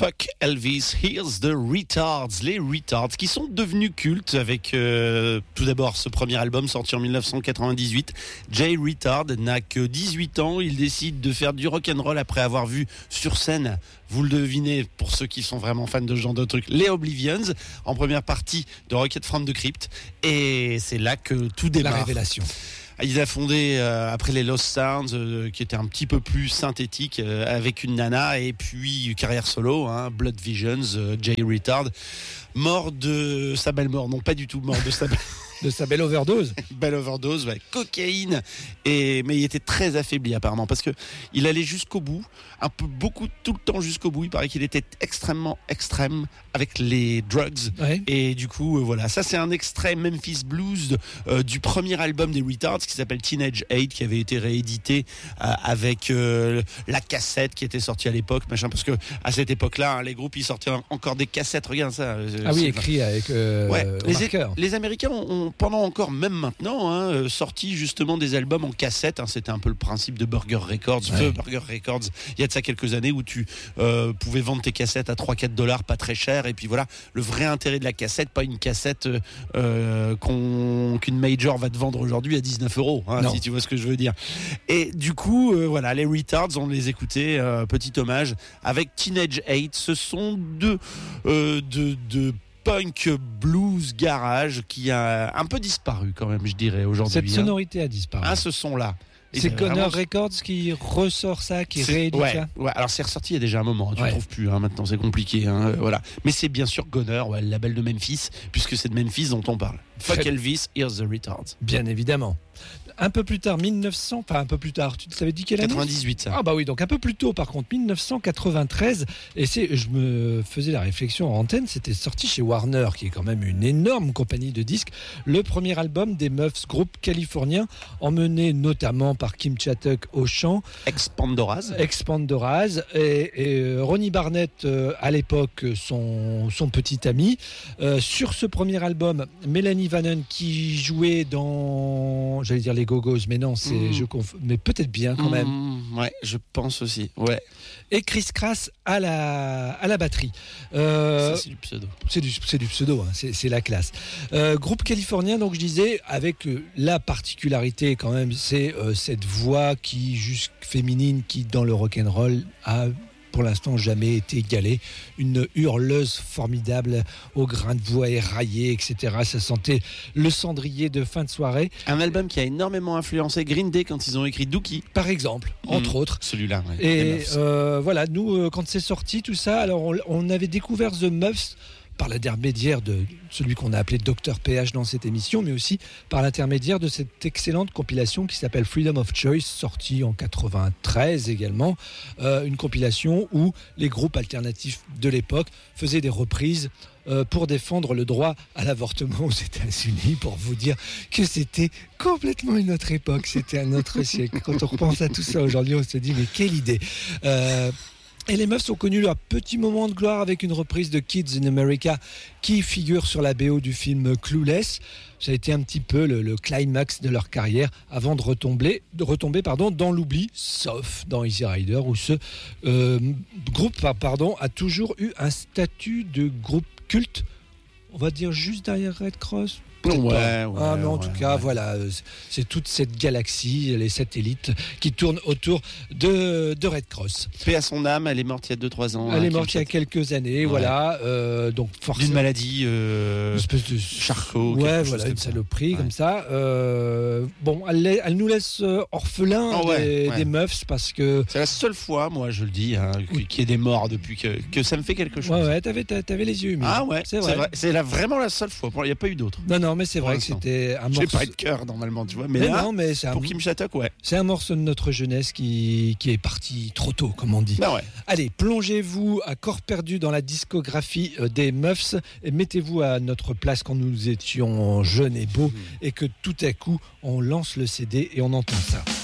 Fuck Elvis, here's the Retards. Les Retards qui sont devenus cultes avec tout d'abord ce premier album sorti en 1998. Jay Retard n'a que 18 ans, il décide de faire du rock'n'roll après avoir vu sur scène, vous le devinez pour ceux qui sont vraiment fans de ce genre de trucs, les Oblivions en première partie de Rocket from the Crypt, et c'est là que tout démarre. La révélation. Il a fondé après les Lost Sounds qui était un petit peu plus synthétique avec une nana, et puis carrière solo, Blood Visions, Jay Retard, mort de sa belle mort, non pas du tout mort de sa de sa belle overdose. Belle overdose, ouais, cocaïne, mais il était très affaibli apparemment parce que il allait jusqu'au bout, beaucoup tout le temps jusqu'au bout. Il paraît qu'il était extrêmement extrême avec les drugs, ouais. Et du coup voilà, ça c'est un extrait Memphis Blues du premier album des Retards qui s'appelle Teenage 8, qui avait été réédité avec la cassette qui était sortie à l'époque, machin, parce que à cette époque-là, les groupes ils sortaient encore des cassettes. Regarde ça. Oui, écrit avec ouais. marqueur. Les Américains ont pendant encore même maintenant sorti justement des albums en cassette. C'était un peu le principe de Burger Records. Ouais. Burger Records, il y a de ça quelques années où tu pouvais vendre tes cassettes à 3-4$, pas très cher. Et puis voilà, le vrai intérêt de la cassette, pas une cassette qu'une major va te vendre aujourd'hui à 19€, si tu vois ce que je veux dire. Et du coup, voilà, les Retards, on les écoutait, petit hommage, avec Teenage 8. Ce sont de punk blues garage qui a un peu disparu quand même, je dirais, aujourd'hui. Cette sonorité a disparu. Ce son-là. C'est Gunner Records qui ressort ça, qui réédite ça. Ouais, alors c'est ressorti il y a déjà un moment, tu ne trouves plus, maintenant c'est compliqué. Voilà. Mais c'est bien sûr Gunner, le label de Memphis, puisque c'est de Memphis dont on parle. Fuck Elvis, here's the Retards. Bien évidemment. Un peu plus tard, un peu plus tard, tu t'avais dit quelle année ? 98, ça. Ah bah oui, donc un peu plus tôt par contre, 1993, et je me faisais la réflexion en antenne, c'était sorti chez Warner, qui est quand même une énorme compagnie de disques, le premier album des Muffs, groupe californien, emmené notamment par Kim Chattuck au chant. Expandoraz, et Ronnie Barnett, à l'époque, son petit ami. Sur ce premier album, Melanie Vannon, qui jouait dans, j'allais dire les Go-Go's, mais non, mais peut-être bien quand même. Ouais, je pense aussi. Ouais. Et Chris Crass à la batterie. Ça, c'est du pseudo. C'est du pseudo, c'est la classe. Groupe californien, donc je disais, avec la particularité quand même, c'est cette voix féminine qui, dans le rock'n'roll, a pour l'instant jamais été égalée. Une hurleuse formidable, au grain de voix éraillé, etc. Ça sentait le cendrier de fin de soirée. Un album qui a énormément influencé Green Day quand ils ont écrit Dookie. Par exemple, entre autres. Celui-là, ouais. Et voilà, nous, quand c'est sorti, tout ça, alors on avait découvert The Muffs par l'intermédiaire de celui qu'on a appelé Dr PH dans cette émission, mais aussi par l'intermédiaire de cette excellente compilation qui s'appelle Freedom of Choice, sortie en 93 également, une compilation où les groupes alternatifs de l'époque faisaient des reprises pour défendre le droit à l'avortement aux États-Unis, pour vous dire que c'était complètement une autre époque, c'était un autre siècle. Quand on repense à tout ça aujourd'hui, on se dit mais quelle idée. Et les Muffs ont connu leur petit moment de gloire avec une reprise de Kids in America qui figure sur la BO du film Clueless. Ça a été un petit peu le climax de leur carrière avant de retomber dans l'oubli, sauf dans Easy Rider où ce groupe a toujours eu un statut de groupe culte, on va dire juste derrière Red Cross. Mais en tout cas, voilà, c'est toute cette galaxie, les satellites qui tournent autour de Red Cross. Paix à son âme, elle est morte il y a 2-3 ans. Elle est morte il y a quelques années, voilà. Donc forcément, d'une maladie, une espèce de Charcot. Ouais, voilà, une saloperie comme ça. Bon, elle nous laisse orphelins des Muffs parce que c'est la seule fois, moi je le dis, qu'il y ait des morts depuis que ça me fait quelque chose. Ouais, t'avais les yeux humides. Ah ouais, c'est vrai. C'est vraiment la seule fois. Il n'y a pas eu d'autre. Non, mais c'est vrai que c'était un morceau. J'ai pas de cœur normalement, tu vois. Mais là, pour Kim Chattuck, ouais. C'est un morceau de notre jeunesse qui est parti trop tôt, comme on dit. Ben ouais. Allez, plongez-vous à corps perdu dans la discographie des Muffs et mettez-vous à notre place quand nous étions jeunes et beaux et que tout à coup on lance le CD et on entend ça.